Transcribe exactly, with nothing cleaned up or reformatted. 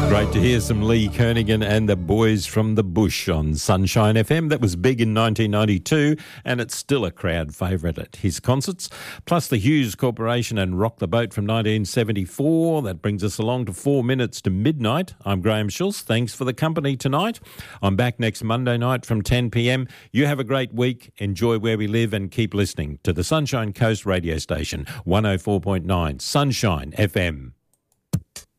Great to hear some Lee Kernaghan and the Boys from the Bush on Sunshine F M. That was big in nineteen ninety-two, and it's still a crowd favourite at his concerts. Plus the Hughes Corporation and Rock the Boat from nineteen seventy-four. That brings us along to four minutes to midnight. I'm Graham Schultz. Thanks for the company tonight. I'm back next Monday night from ten p.m. You have a great week. Enjoy where we live and keep listening to the Sunshine Coast radio station, one oh four point nine Sunshine F M.